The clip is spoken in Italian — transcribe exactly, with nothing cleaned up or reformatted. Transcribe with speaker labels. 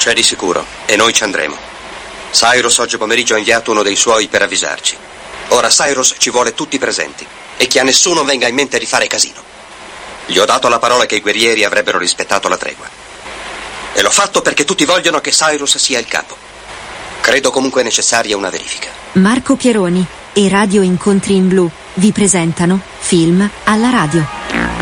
Speaker 1: C'è di sicuro, e noi ci andremo. Cyrus oggi pomeriggio ha inviato uno dei suoi per avvisarci. Ora Cyrus ci vuole tutti presenti e che a nessuno venga in mente di fare casino. Gli ho dato la parola che i guerrieri avrebbero rispettato la tregua. E l'ho fatto perché tutti vogliono che Cyrus sia il capo. Credo comunque necessaria una verifica.
Speaker 2: Marco Pieroni e Radio Incontri in Blu vi presentano Film alla radio.